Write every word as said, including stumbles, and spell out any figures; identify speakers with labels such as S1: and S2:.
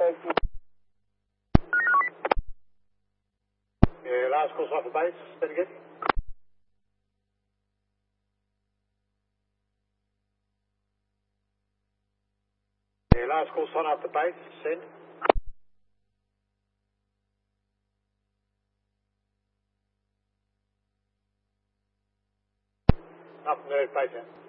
S1: Yeah, last course off the base. Then again. Yeah, last course on after base. Send. Up and there, base out.